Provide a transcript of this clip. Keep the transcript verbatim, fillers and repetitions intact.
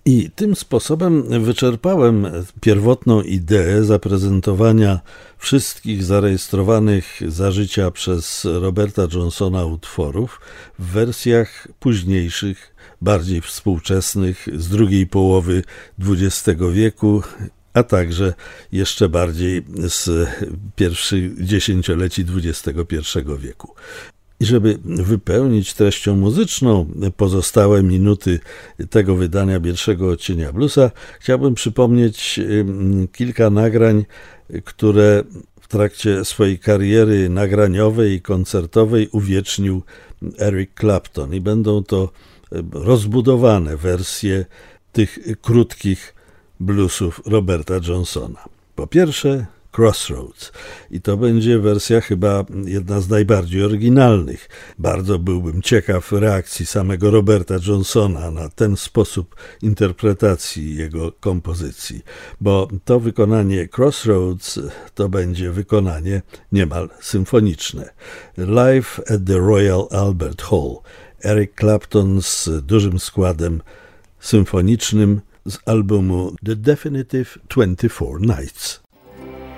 I tym sposobem wyczerpałem pierwotną ideę zaprezentowania wszystkich zarejestrowanych za życia przez Roberta Johnsona utworów w wersjach późniejszych, bardziej współczesnych, z drugiej połowy dwudziestego wieku, a także jeszcze bardziej z pierwszych dziesięcioleci dwudziestego pierwszego wieku. I żeby wypełnić treścią muzyczną pozostałe minuty tego wydania pierwszego odcienia bluesa, chciałbym przypomnieć kilka nagrań, które w trakcie swojej kariery nagraniowej i koncertowej uwiecznił Eric Clapton. I będą to rozbudowane wersje tych krótkich bluesów Roberta Johnsona. Po pierwsze Crossroads. I to będzie wersja chyba jedna z najbardziej oryginalnych. Bardzo byłbym ciekaw reakcji samego Roberta Johnsona na ten sposób interpretacji jego kompozycji, bo to wykonanie Crossroads to będzie wykonanie niemal symfoniczne. Live at the Royal Albert Hall. Eric Clapton z dużym składem symfonicznym z albumu The Definitive twenty-four Nights.